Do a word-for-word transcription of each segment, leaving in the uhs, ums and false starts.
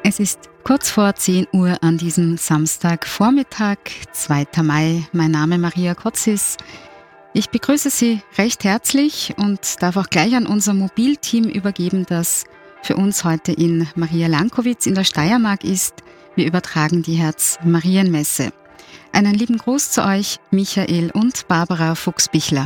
Es ist kurz vor zehn Uhr an diesem Samstagvormittag, zweiter Mai. Mein Name Maria Kotzis. Ich begrüße Sie recht herzlich und darf auch gleich an unser Mobilteam übergeben, das für uns heute in Maria Lankowitz in der Steiermark ist. Wir übertragen die Herz-Marien-Messe. Einen lieben Gruß zu euch, Michael und Barbara Fuchs-Bichler.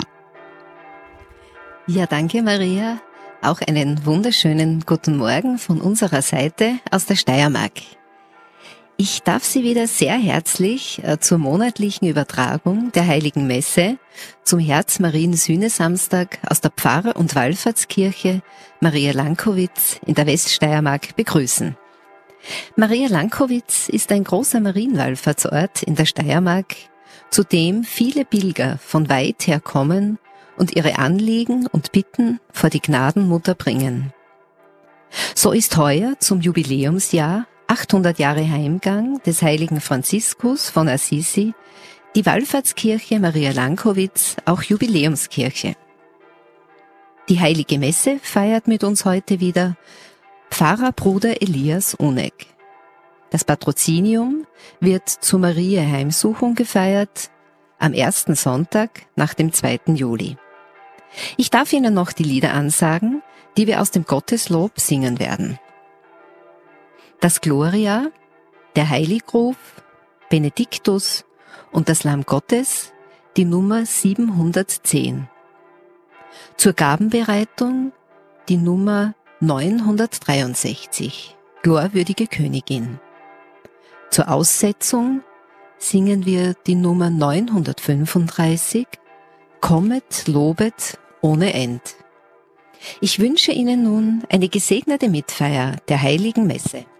Ja, danke Maria. Auch einen wunderschönen guten Morgen von unserer Seite aus der Steiermark. Ich darf Sie wieder sehr herzlich äh, zur monatlichen Übertragung der Heiligen Messe zum Herz-Marien-Sühne-Samstag aus der Pfarr- und Wallfahrtskirche Maria Lankowitz in der Weststeiermark begrüßen. Maria Lankowitz ist ein großer Marienwallfahrtsort in der Steiermark, zu dem viele Pilger von weit her kommen und ihre Anliegen und Bitten vor die Gnadenmutter bringen. So ist heuer zum Jubiläumsjahr achthundert Jahre Heimgang des heiligen Franziskus von Assisi die Wallfahrtskirche Maria Lankowitz auch Jubiläumskirche. Die Heilige Messe feiert mit uns heute wieder Pfarrer Bruder Elias Uneck. Das Patrozinium wird zur Mariä-Heimsuchung gefeiert am ersten Sonntag nach dem zweiten Juli. Ich darf Ihnen noch die Lieder ansagen, die wir aus dem Gotteslob singen werden. Das Gloria, der Heiligruf, Benediktus und das Lamm Gottes, die Nummer siebenhundertzehn. Zur Gabenbereitung die Nummer neunhundertdreiundsechzig, Glorwürdige Königin. Zur Aussetzung singen wir die Nummer neunhundertfünfunddreißig, Kommet, lobet, ohne End. Ich wünsche Ihnen nun eine gesegnete Mitfeier der Heiligen Messe.